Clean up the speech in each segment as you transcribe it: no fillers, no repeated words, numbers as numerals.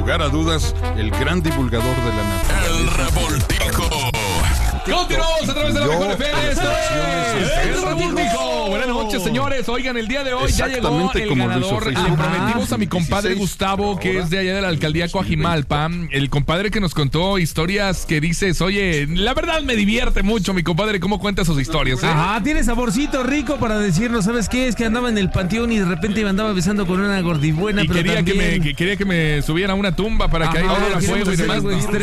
lugar a dudas, el gran divulgador de la naturaleza. El Revoltijo. Continuamos a través de la mejor FM. Esto es El Revoltijo. Buenas noches, señores. Oigan, el día de hoy ya llegó el ganador. Le prometimos a mi compadre Gustavo, que es de allá de la alcaldía Coajimalpa. El compadre que nos contó historias que dices, oye, la verdad me divierte mucho, mi compadre, cómo cuenta sus historias, ¿eh? Ajá, tiene saborcito rico para decirnos, ¿sabes qué? Es que andaba en el panteón y de repente me andaba besando con una gordibuena, y pero quería también... quería que me subiera a una tumba para que ahí le diera fuego y demás.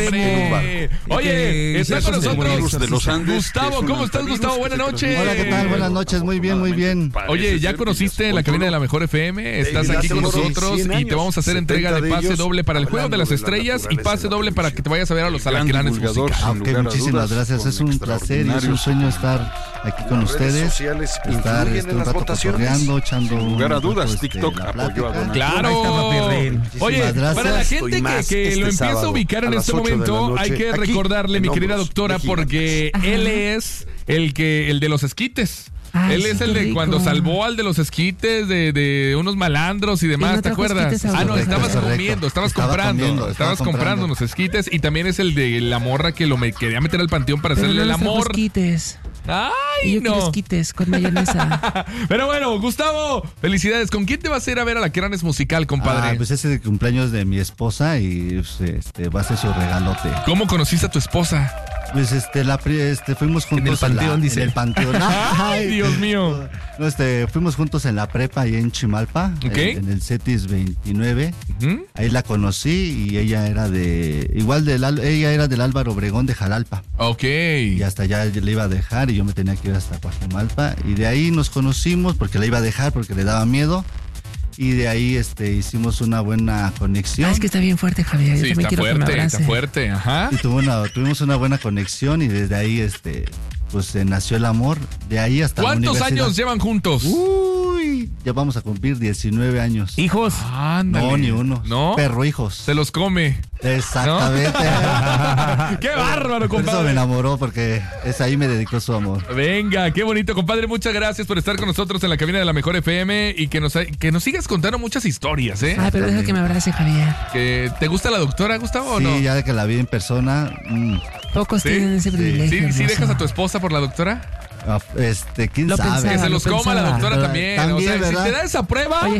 Oye, está con nosotros de los Andes, Gustavo. ¿Cómo estás, Gustavo? Buenas noches. Hola, ¿qué tal? Buenas noches, muy bien, muy bien. Oye, ya conociste la cabina de la mejor FM, estás aquí con nosotros y te vamos a hacer entrega de pase doble para el Juego de las Estrellas y pase doble para que te vayas a ver a los alacranes musicales. Ok, muchísimas gracias, es un placer y es un sueño estar aquí con ustedes, estar un rato cotorreando, echando sin lugar a dudas, rato, TikTok apoyó a Donald. Claro. Oye, para la gente que lo empieza a ubicar en este momento, hay que recordarle, mi querida doctora, porque él es el de los esquites. Ay, él es el de cuando salvó al de los esquites de unos malandros y demás, ¿te acuerdas? No, estabas comiendo, estabas comprando unos esquites y también es el de la morra que me quería meter al panteón para hacerle el amor. Esquites. Ay, y yo no. quiero esquites con mayonesa. Pero bueno, Gustavo, felicidades. ¿Con quién te vas a ir a ver a la Cranes Musical, compadre? Pues es el cumpleaños de mi esposa y va a ser su regalote. ¿Cómo conociste a tu esposa? Pues fuimos juntos en el panteón, dice. En el panteón. Ay, Dios mío. No, fuimos juntos en la prepa ahí en Chimalpa, en el CETIS 29. Ahí la conocí y ella era ella era del Álvaro Obregón de Jalalpa. Ok. Y hasta allá le iba a dejar y yo me tenía que ir hasta Coajimalpa y de ahí nos conocimos porque la iba a dejar porque le daba miedo. Y de ahí hicimos una buena conexión. Es que está bien fuerte, Javier. Sí, está fuerte, ajá. Y tuvimos una buena conexión y desde ahí pues nació el amor. De ahí hasta la universidad. ¿Cuántos años llevan juntos? Uy, ya vamos a cumplir 19 años. ¿Hijos? Ándale. No, ni uno. ¿No? Perro hijos. Se los come. Exactamente. ¿No? ¡Qué bárbaro, compadre! Por eso me enamoró, porque ahí me dedicó su amor. Venga, qué bonito, compadre. Muchas gracias por estar con nosotros en la cabina de la mejor FM y que nos sigas contando muchas historias, ¿eh? Ay, pero deja que me abrace, Javier. ¿Te gusta la doctora, Gustavo, o no? Sí, ya de que la vi en persona. Pocos tienen ese privilegio. ¿Sí dejas a tu esposa por la doctora? ¿Quién Lo sabe? pensaba, Que se los coma la doctora también. También, o sea, ¿verdad? si te da esa prueba... Oye,